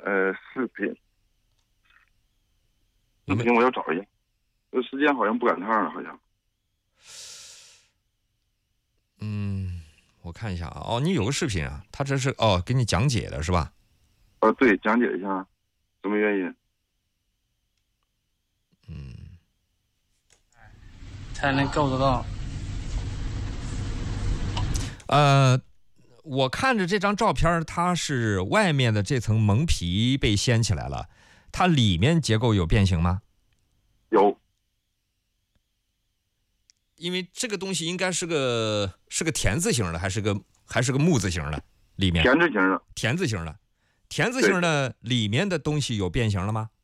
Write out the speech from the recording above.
视频，我要找一下，这时间好像不赶趟了，好像。 我看一下啊，哦，你有个视频啊，他这是给你讲解的是吧？ 对，讲解一下什么原因。 才能够得到。 我看着这张照片，它是外面的这层蒙皮被掀起来了，它里面结构有变形吗？ 有。 因为这个东西应该是个田字形的，还是个木字形的？里面田字形的。 田字形的里面的东西有变形了吗？